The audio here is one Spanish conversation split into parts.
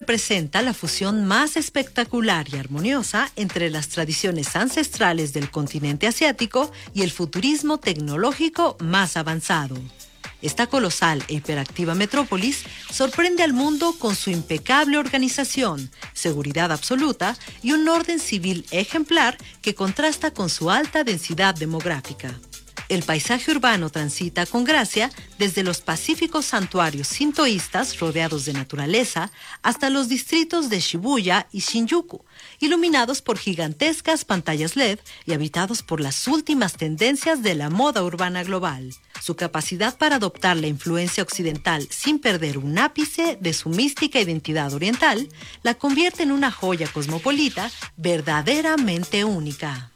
representa la fusión más espectacular y armoniosa entre las tradiciones ancestrales del continente asiático y el futurismo tecnológico más avanzado. Esta colosal e hiperactiva metrópolis sorprende al mundo con su impecable organización, seguridad absoluta y un orden civil ejemplar que contrasta con su alta densidad demográfica. El paisaje urbano transita con gracia desde los pacíficos santuarios sintoístas rodeados de naturaleza hasta los distritos de Shibuya y Shinjuku, iluminados por gigantescas pantallas LED y habitados por las últimas tendencias de la moda urbana global. Su capacidad para adoptar la influencia occidental sin perder un ápice de su mística identidad oriental la convierte en una joya cosmopolita verdaderamente única.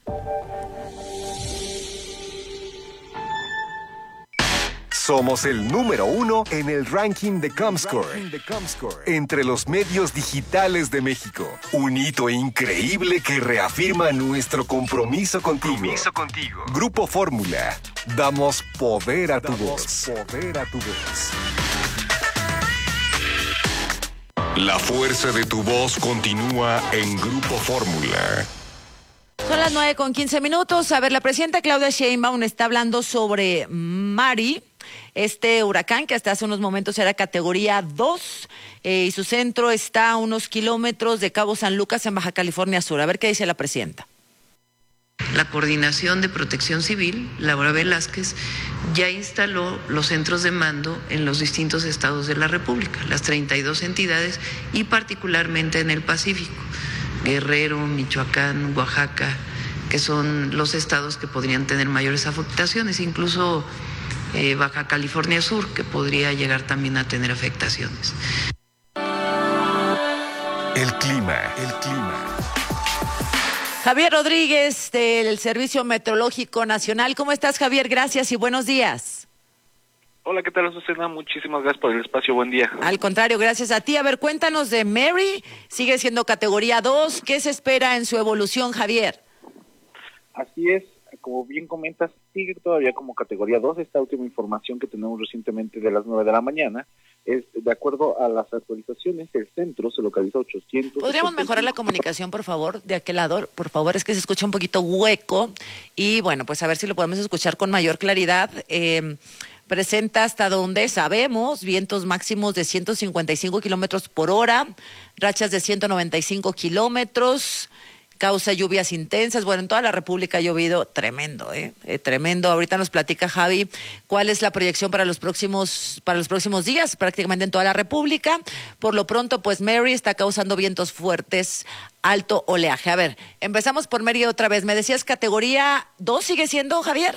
Somos el número 1 en el ranking de Comscore entre los medios digitales de México. Un hito increíble que reafirma nuestro compromiso contigo. Grupo Fórmula. Damos poder a tu voz. La fuerza de tu voz continúa en Grupo Fórmula. Son las 9:15. A ver, la presidenta Claudia Sheinbaum está hablando sobre Mari, este huracán que hasta hace unos momentos era categoría 2 y su centro está a unos kilómetros de Cabo San Lucas en Baja California Sur. A ver qué dice la presidenta. La Coordinación de Protección Civil, Laura Velázquez, ya instaló los centros de mando en los distintos estados de la República, las 32 entidades y particularmente en el Pacífico, Guerrero, Michoacán, Oaxaca, que son los estados que podrían tener mayores afectaciones, incluso Baja California Sur, que podría llegar también a tener afectaciones. El clima. Javier Rodríguez, del Servicio Meteorológico Nacional. ¿Cómo estás, Javier? Gracias y buenos días. Hola, ¿qué tal, Azucena? Muchísimas gracias por el espacio. Buen día. Al contrario, gracias a ti. A ver, cuéntanos de Mary. Sigue siendo categoría 2. ¿Qué se espera en su evolución, Javier? Así es, como bien comentas, sigue todavía como categoría 2. Esta última información que tenemos recientemente de las 9 de la mañana es, de acuerdo a las actualizaciones, el centro se localiza a 800. ¿Podríamos mejorar la comunicación, por favor, de aquel lado? Por favor, es que se escucha un poquito hueco y bueno, pues a ver si lo podemos escuchar con mayor claridad. Presenta, hasta donde sabemos, vientos máximos de 155 kilómetros por hora, rachas de 195 kilómetros, causa lluvias intensas. Bueno, en toda la República ha llovido tremendo, tremendo. Ahorita nos platica Javi cuál es la proyección para los próximos días, prácticamente en toda la República. Por lo pronto, pues Mary está causando vientos fuertes, alto oleaje. A ver, empezamos por Mary otra vez. Me decías categoría 2, ¿sigue siendo, Javier?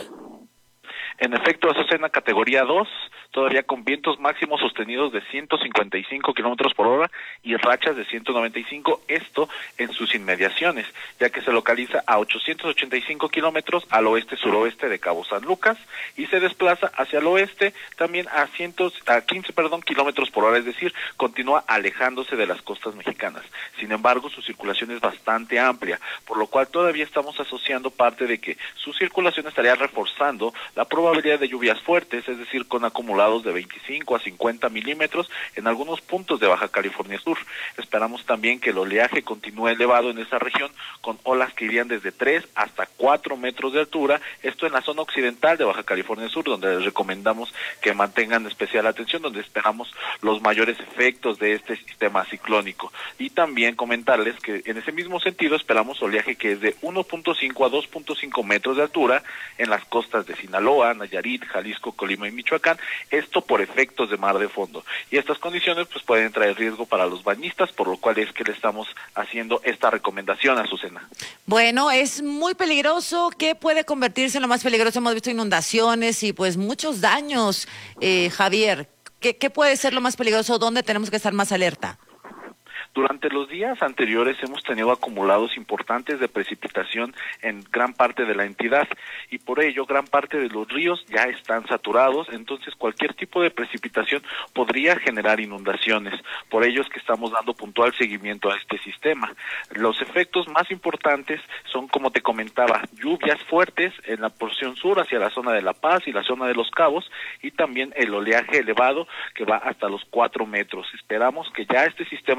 En efecto, Azucena, categoría 2, todavía con vientos máximos sostenidos de 155 kilómetros por hora y rachas de 195, esto en sus inmediaciones, ya que se localiza a 885 kilómetros al oeste-suroeste de Cabo San Lucas y se desplaza hacia el oeste también a 15 kilómetros por hora, es decir, continúa alejándose de las costas mexicanas. Sin embargo, su circulación es bastante amplia, por lo cual todavía estamos asociando parte de que su circulación estaría reforzando la probabilidad de lluvias fuertes, es decir, con acumulados de 25 a 50 milímetros en algunos puntos de Baja California Sur. Esperamos también que el oleaje continúe elevado en esa región, con olas que irían desde 3 hasta 4 metros de altura, esto en la zona occidental de Baja California Sur, donde les recomendamos que mantengan especial atención, donde esperamos los mayores efectos de este sistema ciclónico. Y también comentarles que en ese mismo sentido esperamos oleaje que es de 1.5 a 2.5 metros de altura en las costas de Sinaloa, Nayarit, Jalisco, Colima y Michoacán, esto por efectos de mar de fondo. Y estas condiciones pues pueden traer riesgo para los bañistas, por lo cual es que le estamos haciendo esta recomendación a Azucena. Bueno, es muy peligroso. ¿Qué puede convertirse en lo más peligroso? Hemos visto inundaciones y pues muchos daños, Javier. ¿Qué puede ser lo más peligroso? ¿Dónde tenemos que estar más alerta? Durante los días anteriores hemos tenido acumulados importantes de precipitación en gran parte de la entidad y por ello gran parte de los ríos ya están saturados, entonces cualquier tipo de precipitación podría generar inundaciones. Por ello es que estamos dando puntual seguimiento a este sistema. Los efectos más importantes son, como te comentaba, lluvias fuertes en la porción sur hacia la zona de La Paz y la zona de Los Cabos y también el oleaje elevado que va hasta los 4 metros. Esperamos que ya este sistema continúe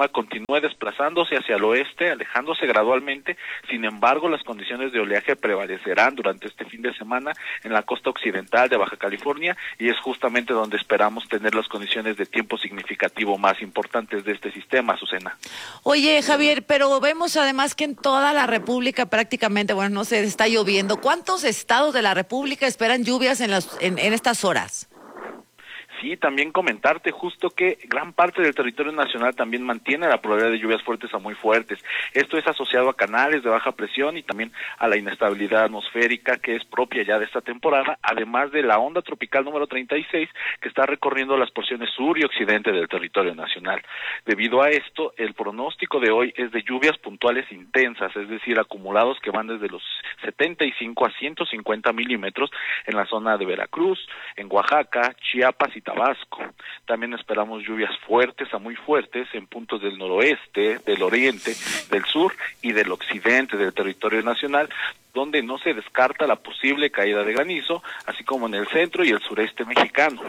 continúe desplazándose hacia el oeste, alejándose gradualmente. Sin embargo, las condiciones de oleaje prevalecerán durante este fin de semana en la costa occidental de Baja California, y es justamente donde esperamos tener las condiciones de tiempo significativo más importantes de este sistema, Azucena. Oye, Javier, pero vemos además que en toda la República prácticamente, bueno, no sé, está lloviendo. ¿Cuántos estados de la República esperan lluvias en estas horas? Sí, también comentarte justo que gran parte del territorio nacional también mantiene la probabilidad de lluvias fuertes a muy fuertes. Esto es asociado a canales de baja presión y también a la inestabilidad atmosférica que es propia ya de esta temporada, además de la onda tropical número 36 que está recorriendo las porciones sur y occidente del territorio nacional. Debido a esto, el pronóstico de hoy es de lluvias puntuales intensas, es decir, acumulados que van desde los 75 a 150 milímetros en la zona de Veracruz, en Oaxaca, Chiapas y Tabasco. También esperamos lluvias fuertes a muy fuertes en puntos del noroeste, del oriente, del sur y del occidente del territorio nacional, donde no se descarta la posible caída de granizo, así como en el centro y el sureste mexicano.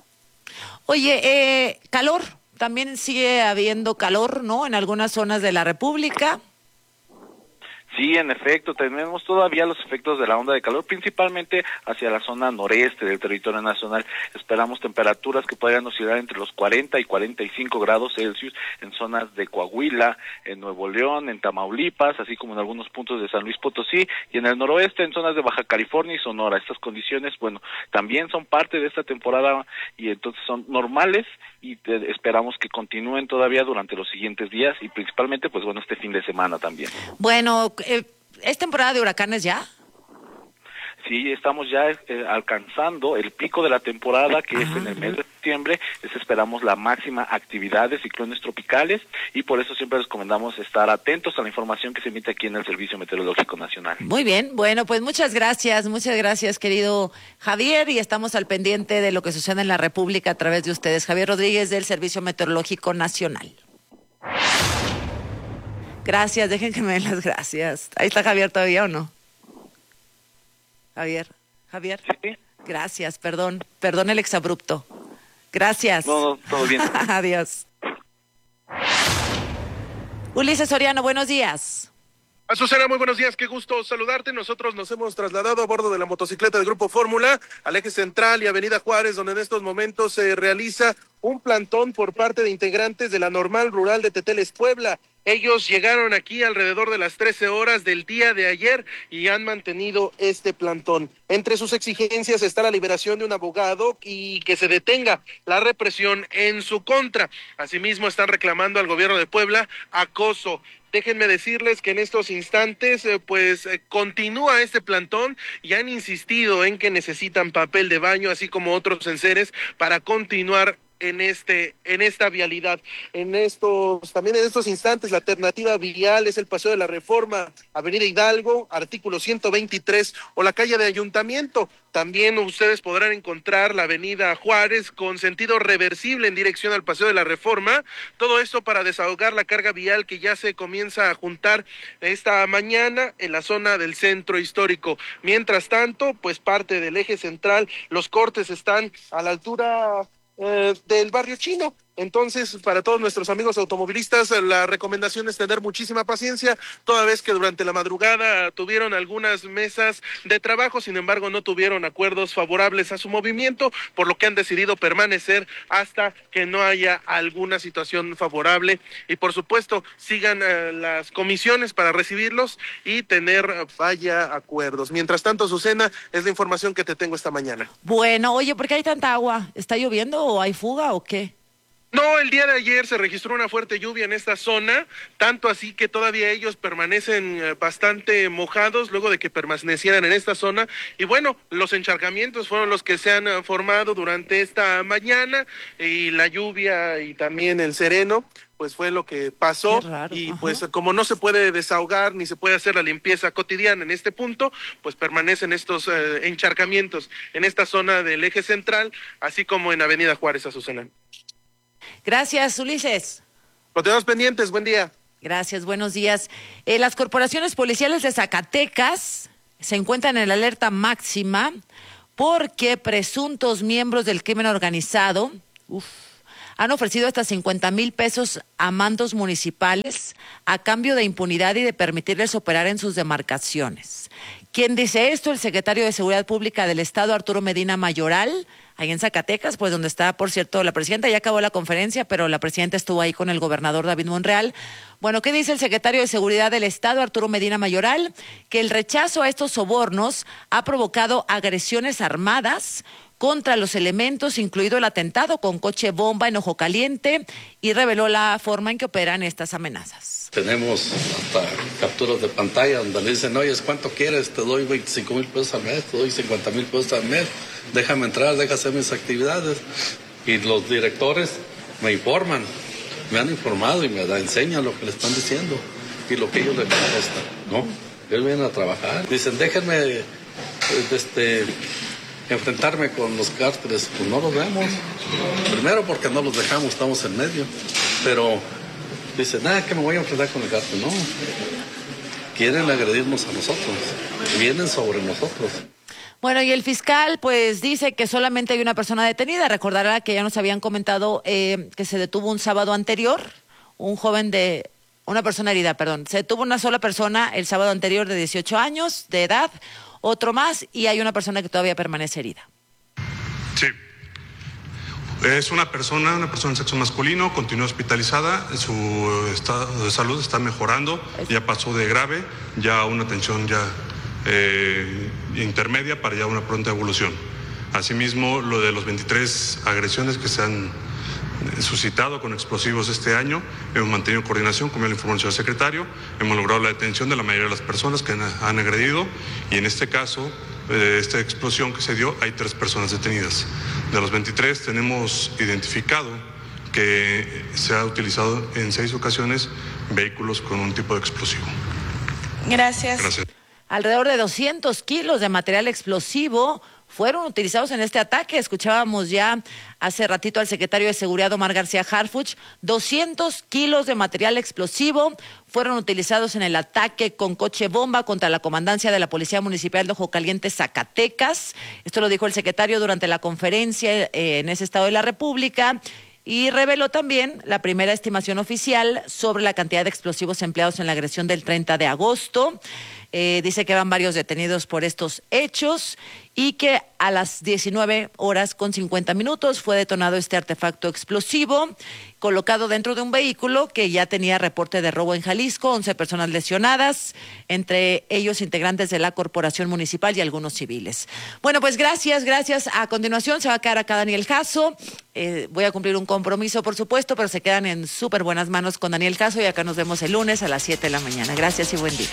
Oye, calor, también sigue habiendo calor, ¿no? En algunas zonas de la República. Sí, en efecto, tenemos todavía los efectos de la onda de calor, principalmente hacia la zona noreste del territorio nacional. Esperamos temperaturas que podrían oscilar entre los 40 y 45 grados Celsius en zonas de Coahuila, en Nuevo León, en Tamaulipas, así como en algunos puntos de San Luis Potosí, y en el noroeste en zonas de Baja California y Sonora. Estas condiciones, bueno, también son parte de esta temporada y entonces son normales y esperamos que continúen todavía durante los siguientes días y principalmente, pues bueno, este fin de semana también. Bueno, ¿es temporada de huracanes ya? Sí, estamos ya alcanzando el pico de la temporada, que es en el mes de septiembre. Esperamos la máxima actividad de ciclones tropicales y por eso siempre les recomendamos estar atentos a la información que se emite aquí en el Servicio Meteorológico Nacional. Muy bien, bueno, pues muchas gracias, querido Javier, y estamos al pendiente de lo que sucede en la República a través de ustedes. Javier Rodríguez, del Servicio Meteorológico Nacional. Gracias, dejen que me den las gracias. ¿Ahí está Javier todavía o no? Javier. Sí. Gracias, perdón el exabrupto. Gracias. No, todo bien. Adiós. Ulises Soriano, buenos días. Azucena, muy buenos días, qué gusto saludarte. Nosotros nos hemos trasladado a bordo de la motocicleta del Grupo Fórmula al eje central y Avenida Juárez, donde en estos momentos se realiza un plantón por parte de integrantes de la Normal Rural de Teteles, Puebla. Ellos llegaron aquí alrededor de las 13 horas del día de ayer y han mantenido este plantón. Entre sus exigencias está la liberación de un abogado y que se detenga la represión en su contra. Asimismo, están reclamando al gobierno de Puebla acoso. Déjenme decirles que en estos instantes, continúa este plantón y han insistido en que necesitan papel de baño, así como otros enseres para continuar en esta vialidad. También en estos instantes la alternativa vial es el Paseo de la Reforma, Avenida Hidalgo, artículo 123 o la calle de Ayuntamiento. También ustedes podrán encontrar la Avenida Juárez con sentido reversible en dirección al Paseo de la Reforma. Todo esto para desahogar la carga vial que ya se comienza a juntar esta mañana en la zona del centro histórico. Mientras tanto, pues parte del eje central, los cortes están a la altura del barrio chino. Entonces, para todos nuestros amigos automovilistas, la recomendación es tener muchísima paciencia, toda vez que durante la madrugada tuvieron algunas mesas de trabajo, sin embargo no tuvieron acuerdos favorables a su movimiento, por lo que han decidido permanecer hasta que no haya alguna situación favorable y por supuesto sigan las comisiones para recibirlos y tener acuerdos. Mientras tanto, Azucena, es la información que te tengo esta mañana. Bueno, oye, ¿por qué hay tanta agua? ¿Está lloviendo o hay fuga o qué? No, el día de ayer se registró una fuerte lluvia en esta zona, tanto así que todavía ellos permanecen bastante mojados luego de que permanecieran en esta zona. Y bueno, los encharcamientos fueron los que se han formado durante esta mañana y la lluvia y también el sereno, pues fue lo que pasó. Qué raro. Y Ajá. Pues como no se puede desahogar ni se puede hacer la limpieza cotidiana en este punto, pues permanecen estos encharcamientos en esta zona del eje central, así como en Avenida Juárez, Azucena. Gracias, Ulises. Continuamos pendientes, buen día. Gracias, buenos días. Las corporaciones policiales de Zacatecas se encuentran en la alerta máxima porque presuntos miembros del crimen organizado han ofrecido hasta 50,000 pesos a mandos municipales a cambio de impunidad y de permitirles operar en sus demarcaciones. ¿Quién dice esto? El secretario de Seguridad Pública del Estado, Arturo Medina Mayoral, ahí en Zacatecas, pues donde está, por cierto, la presidenta. Ya acabó la conferencia, pero la presidenta estuvo ahí con el gobernador David Monreal. Bueno, ¿qué dice el secretario de Seguridad del Estado, Arturo Medina Mayoral? Que el rechazo a estos sobornos ha provocado agresiones armadas contra los elementos, incluido el atentado con coche bomba en Ojo Caliente, y reveló la forma en que operan estas amenazas. Tenemos hasta capturas de pantalla donde le dicen, oye, ¿cuánto quieres? Te doy 25,000 pesos al mes, te doy 50,000 pesos al mes, déjame entrar, déjame hacer mis actividades. Y los directores me informan, me han informado y me enseñan lo que le están diciendo y lo que ellos le contestan, ¿no? Ellos vienen a trabajar, dicen, déjenme enfrentarme con los cárteles. Pues no los vemos, primero porque no los dejamos, estamos en medio, pero dicen, que me voy a enfrentar con el cártel. No, quieren agredirnos a nosotros, vienen sobre nosotros. Bueno, y el fiscal pues dice que solamente hay una persona detenida. Recordará que ya nos habían comentado que se detuvo un sábado anterior, una persona herida, se detuvo una sola persona el sábado anterior de 18 años de edad, otro más, y hay una persona que todavía permanece herida. Sí. Es una persona de sexo masculino, continúa hospitalizada, su estado de salud está mejorando, ya pasó de grave, ya a una atención intermedia para ya una pronta evolución. Asimismo, lo de los 23 agresiones que se han suscitado con explosivos este año, hemos mantenido coordinación, como ya le informó el señor secretario, hemos logrado la detención de la mayoría de las personas que han agredido, y en este caso, esta explosión que se dio, hay 3 personas detenidas. De los 23 tenemos identificado que se ha utilizado en 6 ocasiones vehículos con un tipo de explosivo. Gracias. Alrededor de 200 kilos de material explosivo fueron utilizados en este ataque. Escuchábamos ya hace ratito al secretario de Seguridad, Omar García Harfuch. 200 kilos de material explosivo fueron utilizados en el ataque con coche bomba contra la comandancia de la Policía Municipal de Ojo Caliente, Zacatecas. Esto lo dijo el secretario durante la conferencia en ese estado de la República. Y reveló también la primera estimación oficial sobre la cantidad de explosivos empleados en la agresión del 30 de agosto. Dice que van varios detenidos por estos hechos y que a las 19:50 fue detonado este artefacto explosivo colocado dentro de un vehículo que ya tenía reporte de robo en Jalisco, 11 personas lesionadas, entre ellos integrantes de la corporación municipal y algunos civiles. Bueno, pues gracias. A continuación se va a quedar acá Daniel Jasso. Voy a cumplir un compromiso, por supuesto, pero se quedan en súper buenas manos con Daniel Jasso y acá nos vemos el lunes a las 7 de la mañana. Gracias y buen día.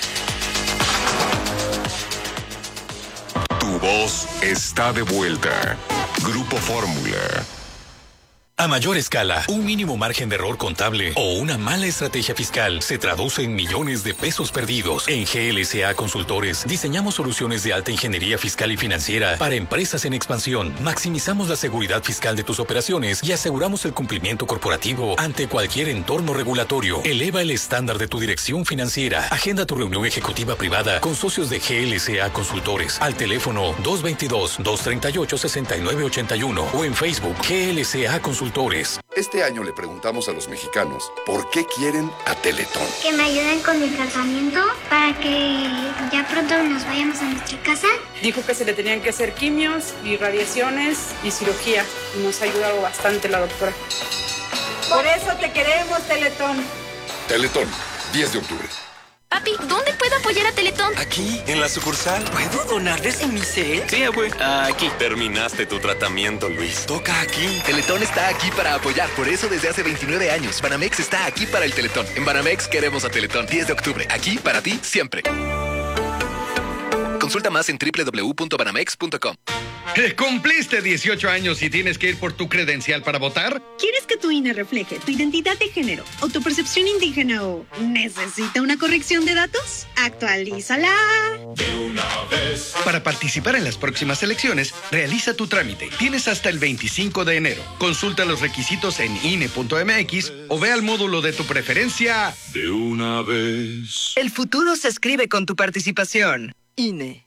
Tu voz está de vuelta. Grupo Fórmula. A mayor escala, un mínimo margen de error contable o una mala estrategia fiscal se traduce en millones de pesos perdidos. En GLSA Consultores diseñamos soluciones de alta ingeniería fiscal y financiera para empresas en expansión. Maximizamos la seguridad fiscal de tus operaciones y aseguramos el cumplimiento corporativo ante cualquier entorno regulatorio. Eleva el estándar de tu dirección financiera. Agenda tu reunión ejecutiva privada con socios de GLSA Consultores al teléfono 222-238-6981 o en Facebook GLSA Consultores. Este año le preguntamos a los mexicanos por qué quieren a Teletón. Que me ayuden con mi tratamiento para que ya pronto nos vayamos a nuestra casa. Dijo que se le tenían que hacer quimios y radiaciones y cirugía. Y nos ha ayudado bastante la doctora. Por eso te queremos, Teletón. Teletón, 10 de octubre. Papi, ¿dónde puedo apoyar a Teletón? Aquí, en la sucursal. ¿Puedo donarles en mi cel? Sí, abue. Aquí. Terminaste tu tratamiento, Luis. Toca aquí. Teletón está aquí para apoyar. Por eso desde hace 29 años, Banamex está aquí para el Teletón. En Banamex queremos a Teletón. 10 de octubre. Aquí para ti, siempre. Consulta más en www.banamex.com. ¿Cumpliste 18 años y tienes que ir por tu credencial para votar? ¿Quieres que tu INE refleje tu identidad de género o tu percepción indígena o necesita una corrección de datos? ¡Actualízala! De una vez. Para participar en las próximas elecciones, realiza tu trámite. Tienes hasta el 25 de enero. Consulta los requisitos en INE.mx o ve al módulo de tu preferencia. De una vez. El futuro se escribe con tu participación. INE.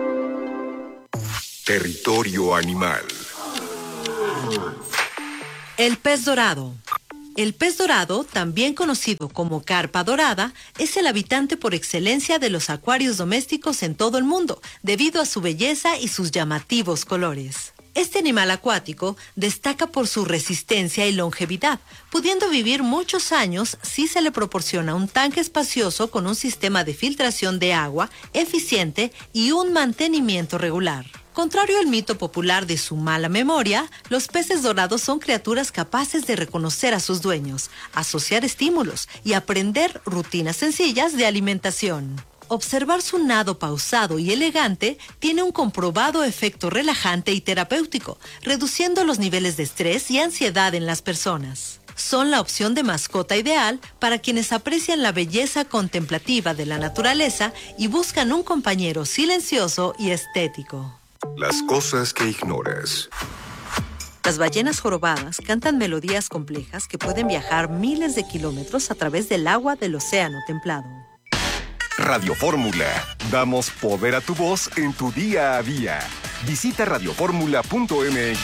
Territorio animal. El pez dorado. El pez dorado, también conocido como carpa dorada, es el habitante por excelencia de los acuarios domésticos en todo el mundo, debido a su belleza y sus llamativos colores. Este animal acuático destaca por su resistencia y longevidad, pudiendo vivir muchos años si se le proporciona un tanque espacioso con un sistema de filtración de agua eficiente y un mantenimiento regular. Contrario al mito popular de su mala memoria, los peces dorados son criaturas capaces de reconocer a sus dueños, asociar estímulos y aprender rutinas sencillas de alimentación. Observar su nado pausado y elegante tiene un comprobado efecto relajante y terapéutico, reduciendo los niveles de estrés y ansiedad en las personas. Son la opción de mascota ideal para quienes aprecian la belleza contemplativa de la naturaleza y buscan un compañero silencioso y estético. Las cosas que ignoras. Las ballenas jorobadas cantan melodías complejas que pueden viajar miles de kilómetros a través del agua del océano templado. Radio Fórmula. Damos poder a tu voz en tu día a día. Visita radioformula.mx.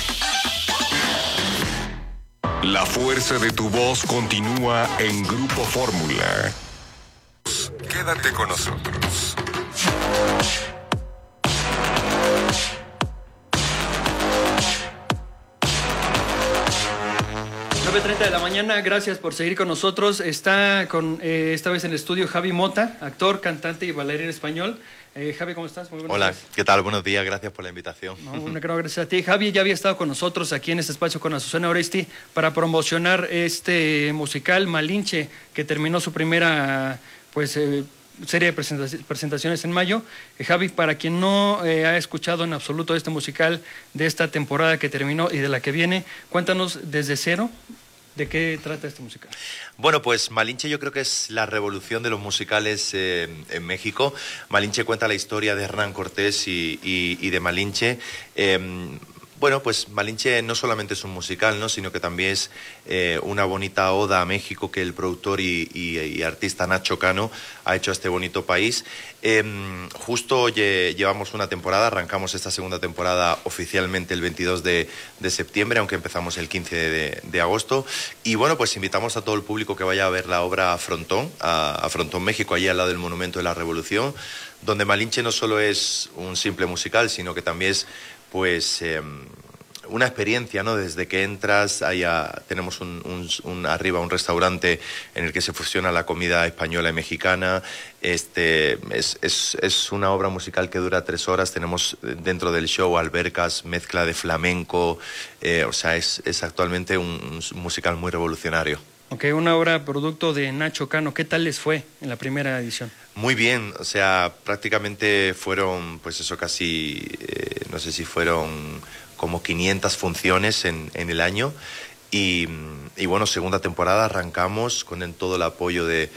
La fuerza de tu voz continúa en Grupo Fórmula. Quédate con nosotros. 9:30 de la mañana, gracias por seguir con nosotros. Está con esta vez en el estudio Javi Mota, actor, cantante y bailarín español. Javi, ¿cómo estás? Muy buenos días. Días. ¿Qué tal? Buenos días, gracias por la invitación. Gracias a ti. Javi ya había estado con nosotros aquí en este espacio con Azucena Oresti para promocionar este musical Malinche, que terminó su primera serie de presentaciones en mayo. Javi, para quien no ha escuchado en absoluto este musical de esta temporada que terminó y de la que viene, cuéntanos desde cero de qué trata este musical. Bueno, pues Malinche yo creo que es la revolución de los musicales en México. Malinche cuenta la historia de Hernán Cortés y de Malinche. Bueno, pues Malinche no solamente es un musical, ¿no?, sino que también es una bonita oda a México que el productor y artista Nacho Cano ha hecho a este bonito país. Justo llevamos una temporada, arrancamos esta segunda temporada oficialmente el 22 de septiembre, aunque empezamos el 15 de agosto. Y bueno, pues invitamos a todo el público que vaya a ver la obra a Frontón México, allí al lado del Monumento de la Revolución, donde Malinche no solo es un simple musical, sino que también es una experiencia, ¿no? Desde que entras, tenemos arriba un restaurante en el que se fusiona la comida española y mexicana. Es una obra musical que dura 3 horas. Tenemos dentro del show albercas, mezcla de flamenco. Es actualmente un musical muy revolucionario. Ok, una obra producto de Nacho Cano. ¿Qué tal les fue en la primera edición? Muy bien, prácticamente fueron, casi, no sé si fueron como 500 funciones en el año. Y bueno, segunda temporada arrancamos con todo el apoyo de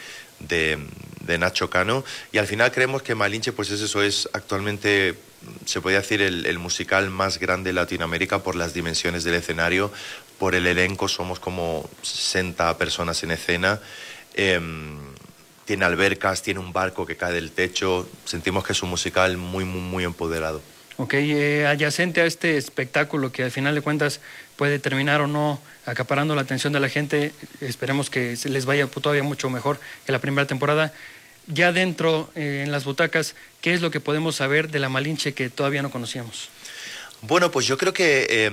Nacho Cano. Y al final creemos que Malinche, es actualmente, se podría decir, el musical más grande de Latinoamérica por las dimensiones del escenario, por el elenco. Somos como 60 personas en escena. Tiene albercas, tiene un barco que cae del techo. Sentimos que es un musical muy, muy, muy empoderado. Ok, adyacente a este espectáculo que al final de cuentas puede terminar o no acaparando la atención de la gente, esperemos que se les vaya todavía mucho mejor que la primera temporada. Ya dentro, en las butacas, ¿qué es lo que podemos saber de la Malinche que todavía no conocíamos? Bueno, pues yo creo que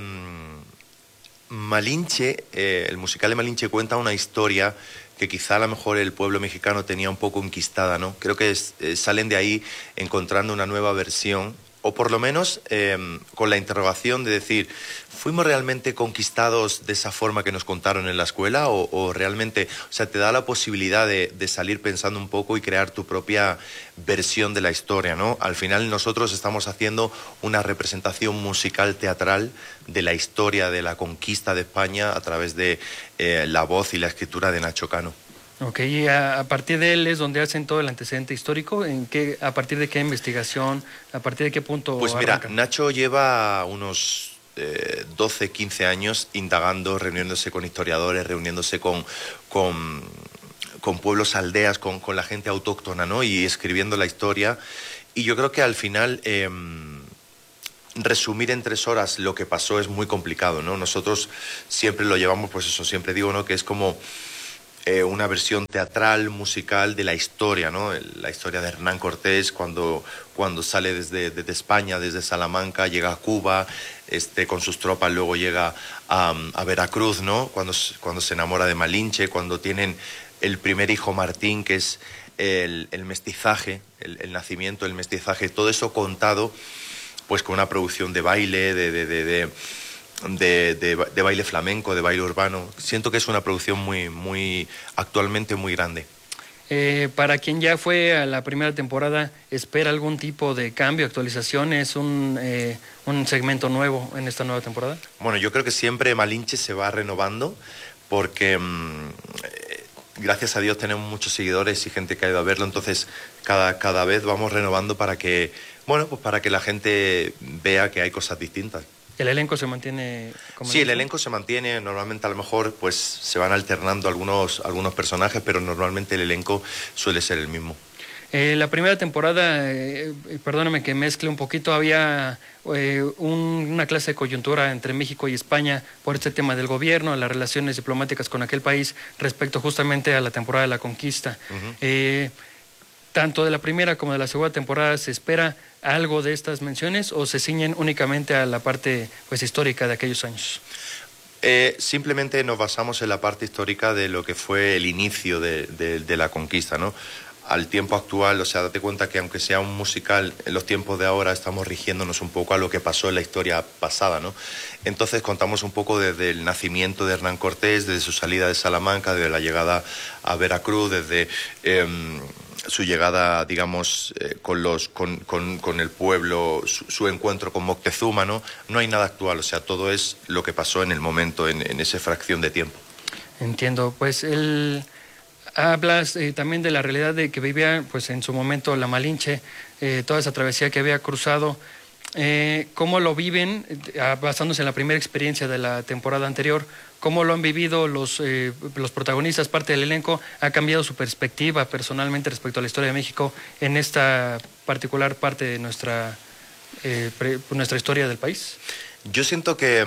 Malinche, el musical de Malinche cuenta una historia que quizá a lo mejor el pueblo mexicano tenía un poco enquistada, ¿no? Creo que salen de ahí encontrando una nueva versión, o por lo menos con la interrogación de decir, ¿fuimos realmente conquistados de esa forma que nos contaron en la escuela? ¿O realmente, te da la posibilidad de salir pensando un poco y crear tu propia versión de la historia, ¿no? Al final nosotros estamos haciendo una representación musical teatral de la historia de la conquista de España a través de la voz y la escritura de Nacho Cano. Ok, y a partir de él es donde hacen todo el antecedente histórico. ¿A partir de qué investigación? ¿A partir de qué punto? Pues mira, Nacho lleva unos 12, 15 años indagando, reuniéndose con historiadores, reuniéndose con pueblos, aldeas, con la gente autóctona, ¿no? Y escribiendo la historia. Y yo creo que al final resumir en 3 horas lo que pasó es muy complicado, ¿no? Nosotros siempre lo llevamos, pues eso, siempre digo, ¿no? Que es como una versión teatral, musical de la historia, ¿no? La historia de Hernán Cortés cuando sale desde España, desde Salamanca, llega a Cuba, con sus tropas, luego llega a Veracruz, ¿no? Cuando se enamora de Malinche, cuando tienen el primer hijo Martín, que es el mestizaje, el nacimiento, el mestizaje, todo eso contado pues con una producción de baile, de baile flamenco, de baile urbano. Siento que es una producción actualmente muy grande. Para quien ya fue a la primera temporada, ¿espera algún tipo de cambio, actualización? ¿Es un segmento nuevo en esta nueva temporada? Bueno, yo creo que siempre Malinche se va renovando porque gracias a Dios tenemos muchos seguidores y gente que ha ido a verlo, entonces cada vez vamos renovando para que la gente vea que hay cosas distintas. ¿El elenco se mantiene? Sí, el elenco se mantiene. Normalmente a lo mejor pues se van alternando algunos personajes, pero normalmente el elenco suele ser el mismo. La primera temporada, perdóname que mezcle un poquito, había una clase de coyuntura entre México y España por este tema del gobierno, las relaciones diplomáticas con aquel país respecto justamente a la temporada de la conquista. Tanto de la primera como de la segunda temporada, ¿se espera algo de estas menciones o se ciñen únicamente a la parte pues histórica de aquellos años? Simplemente nos basamos en la parte histórica de lo que fue el inicio de la conquista, ¿no? Al tiempo actual, o sea, date cuenta que aunque sea un musical, en los tiempos de ahora estamos rigiéndonos un poco a lo que pasó en la historia pasada, ¿no? Entonces contamos un poco desde el nacimiento de Hernán Cortés, desde su salida de Salamanca, desde la llegada a Veracruz, desde su llegada, digamos, con el pueblo, su encuentro con Moctezuma, ¿no? No hay nada actual, o sea, todo es lo que pasó en el momento, en esa fracción de tiempo. Entiendo, pues hablas también de la realidad de que vivía, pues en su momento la Malinche, toda esa travesía que había cruzado. ¿Cómo lo viven, basándose en la primera experiencia de la temporada anterior? ¿Cómo lo han vivido los protagonistas, parte del elenco? ¿Ha cambiado su perspectiva personalmente respecto a la historia de México en esta particular parte de nuestra historia del país? Yo siento que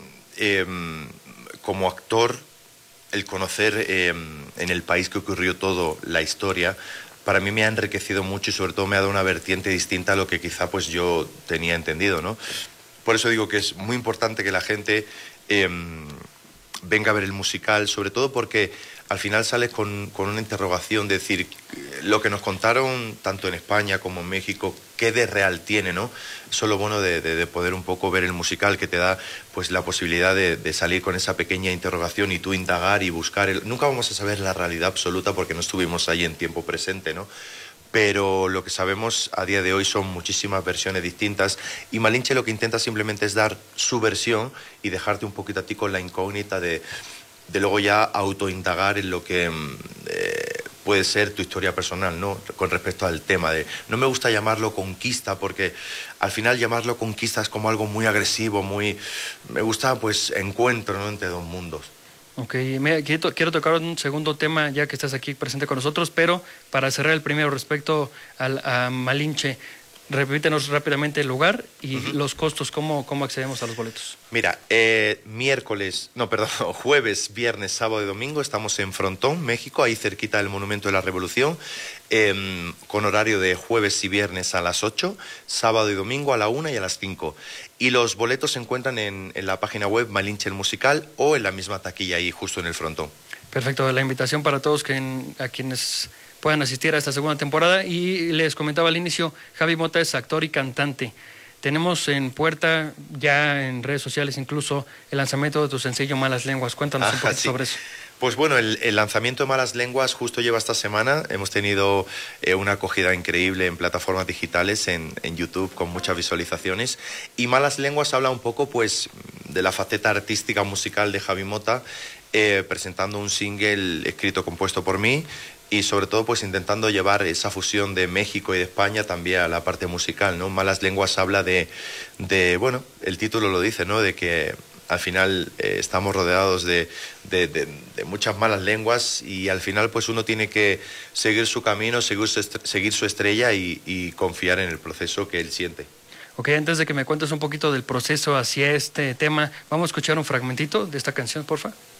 como actor, el conocer en el país que ocurrió todo, la historia, para mí me ha enriquecido mucho y sobre todo me ha dado una vertiente distinta a lo que quizá pues yo tenía entendido, ¿no? Por eso digo que es muy importante que la gente venga a ver el musical, sobre todo porque al final sales con una interrogación de decir, lo que nos contaron tanto en España como en México, ¿qué de real tiene, no? Eso es lo bueno de poder un poco ver el musical, que te da pues la posibilidad de salir con esa pequeña interrogación y tú indagar y buscar. Nunca vamos a saber la realidad absoluta porque no estuvimos ahí en tiempo presente, ¿no? Pero lo que sabemos a día de hoy son muchísimas versiones distintas y Malinche lo que intenta simplemente es dar su versión y dejarte un poquito a ti con la incógnita de luego ya autoindagar en lo que puede ser tu historia personal, ¿no? Con respecto al tema de... No me gusta llamarlo conquista porque al final llamarlo conquista es como algo muy agresivo, me gusta pues encuentro, ¿no? Entre dos mundos. Ok, quiero tocar un segundo tema ya que estás aquí presente con nosotros, pero para cerrar el primero respecto a Malinche, repítenos rápidamente el lugar y los costos, ¿cómo accedemos a los boletos? Mira, jueves, viernes, sábado y domingo estamos en Frontón, México, ahí cerquita del Monumento de la Revolución, con horario de jueves y viernes a las 8, sábado y domingo a la 1 y a las 5. Y los boletos se encuentran en la página web Malinche el Musical o en la misma taquilla ahí justo en el Frontón. Perfecto, la invitación para todos a quienes puedan asistir a esta segunda temporada. Y les comentaba al inicio, Javi Mota es actor y cantante. Tenemos en puerta, ya en redes sociales incluso, el lanzamiento de tu sencillo Malas Lenguas. Cuéntanos un poquito sobre eso. Pues bueno, el lanzamiento de Malas Lenguas justo lleva esta semana. Hemos tenido una acogida increíble en plataformas digitales, en YouTube, con muchas visualizaciones. Y Malas Lenguas habla un poco pues de la faceta artística musical de Javi Mota, presentando un single escrito, compuesto por mí, y sobre todo pues intentando llevar esa fusión de México y de España también a la parte musical, ¿no? Malas Lenguas habla de bueno, el título lo dice, ¿no? De que al final estamos rodeados de muchas malas lenguas y al final pues uno tiene que seguir su camino, seguir su estrella y confiar en el proceso que él siente. Ok, antes de que me cuentes un poquito del proceso hacia este tema, vamos a escuchar un fragmentito de esta canción, porfa.